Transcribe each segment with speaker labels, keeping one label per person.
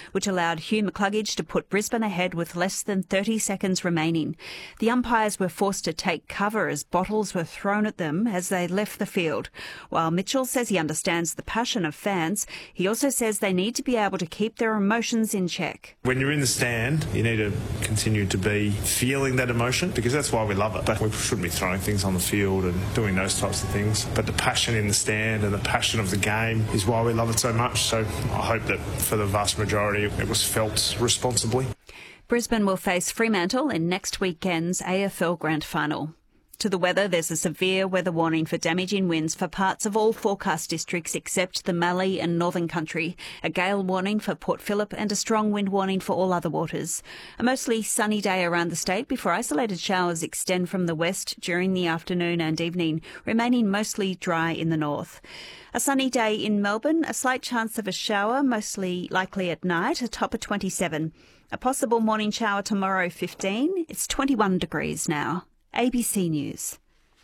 Speaker 1: which allowed Hugh McCluggage to put Brisbane ahead with less than 30 seconds remaining. The umpires were forced to take cover as bottles were thrown at them as they left the field. While Mitchell says he understands the passion of fans, he also says they need to be able to keep their emotions in check.
Speaker 2: When you're in the stand, you need to continue to be feeling that emotion, because that's why we love it. But we shouldn't be throwing things on the field and doing those types of things. But the passion in the stand and the passion of the game is why we love it so much. So I hope that for the vast majority it was felt responsibly.
Speaker 1: Brisbane will face Fremantle in next weekend's AFL Grand Final. To the weather, there's a severe weather warning for damaging winds for parts of all forecast districts except the Mallee and Northern Country, a gale warning for Port Phillip and a strong wind warning for all other waters. A mostly sunny day around the state before isolated showers extend from the west during the afternoon and evening, remaining mostly dry in the north. A sunny day in Melbourne, a slight chance of a shower, mostly likely at night, a top of 27. A possible morning shower tomorrow, 15. It's 21 degrees now. ABC News.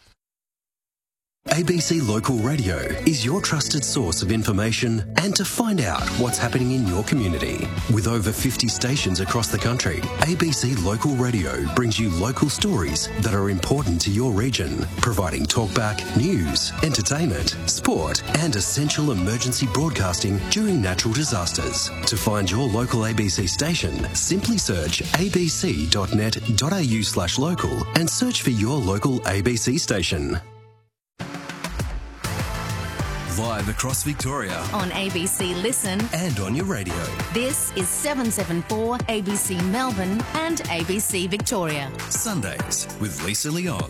Speaker 3: ABC Local Radio is your trusted source of information and to find out what's happening in your community. With over 50 stations across the country, ABC Local Radio brings you local stories that are important to your region, providing talkback, news, entertainment, sport and essential emergency broadcasting during natural disasters. To find your local ABC station, simply search abc.net.au/local and search for your local ABC station.
Speaker 4: Live across Victoria.
Speaker 5: On ABC Listen.
Speaker 4: And on your radio.
Speaker 5: This is 774 ABC Melbourne and ABC Victoria.
Speaker 4: Sundays with Lisa Leong.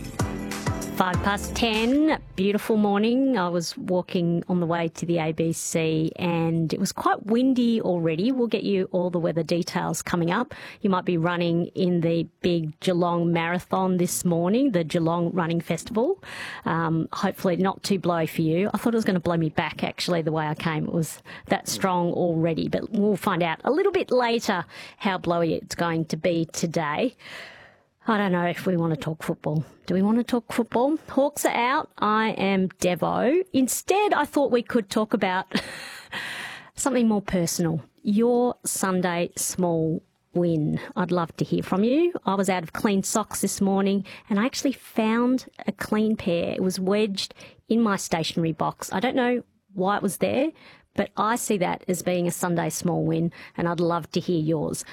Speaker 6: 10:05, beautiful morning. I was walking on the way to the ABC and it was quite windy already. We'll get you all the weather details coming up. You might be running in the big Geelong Marathon this morning, the Geelong Running Festival. Hopefully not too blowy for you. I thought it was going to blow me back, actually, the way I came. It was that strong already, but we'll find out a little bit later how blowy it's going to be today. I don't know if we want to talk football. Do we want to talk football? Hawks are out. I am Devo. Instead, I thought we could talk about something more personal. Your Sunday small win. I'd love to hear from you. I was out of clean socks this morning and I actually found a clean pair. It was wedged in my stationery box. I don't know why it was there, but I see that as being a Sunday small win, and I'd love to hear yours.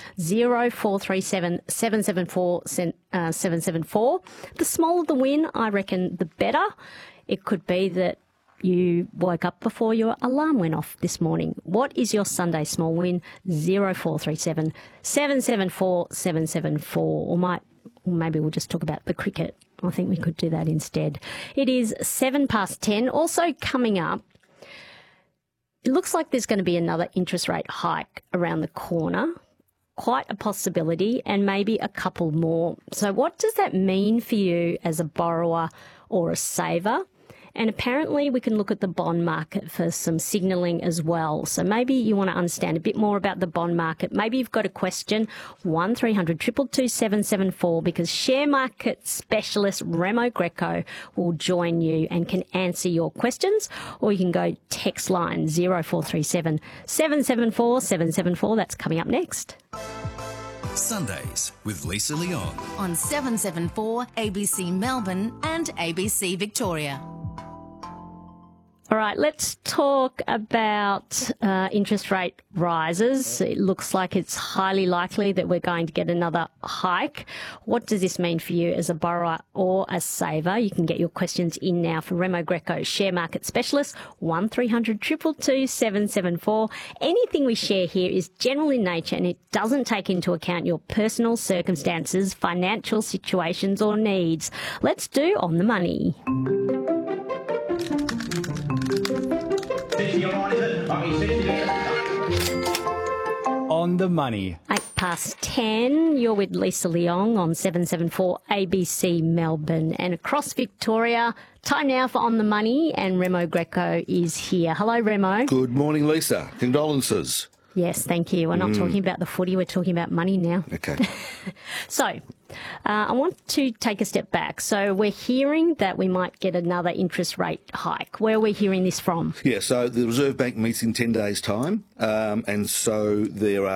Speaker 6: 0437 774 774. The smaller the win, I reckon, the better. It could be that you woke up before your alarm went off this morning. What is your Sunday small win? 0437 774 774. Or maybe we'll just talk about the cricket. I think we could do that instead. It is 10:07. Also coming up, it looks like there's going to be another interest rate hike around the corner, quite a possibility, and maybe a couple more. So what does that mean for you as a borrower or a saver? And apparently we can look at the bond market for some signalling as well. So maybe you want to understand a bit more about the bond market. Maybe you've got a question, 1300 222 774, because share market specialist Remo Greco will join you and can answer your questions. Or you can go text line 0437 774 774. That's coming up next.
Speaker 4: Sundays with Lisa Leong.
Speaker 5: On 774 ABC Melbourne and ABC Victoria.
Speaker 6: All right, let's talk about interest rate rises. It looks like it's highly likely that we're going to get another hike. What does this mean for you as a borrower or a saver? You can get your questions in now for Remo Greco, share market specialist, 1300 222 774. Anything we share here is general in nature and it doesn't take into account your personal circumstances, financial situations or needs. Let's do On the Money.
Speaker 7: On the Money.
Speaker 6: 10:08, you're with Lisa Leong on 774 ABC Melbourne and across Victoria. Time now for On the Money, and Remo Greco is here. Hello, Remo.
Speaker 8: Good morning, Lisa. Condolences.
Speaker 6: Yes, thank you. We're not talking about the footy, we're talking about money now.
Speaker 8: Okay.
Speaker 6: So, I want to take a step back. So we're hearing that we might get another interest rate hike. Where are we hearing this from?
Speaker 8: Yeah, so the Reserve Bank meets in 10 days' time, and so there are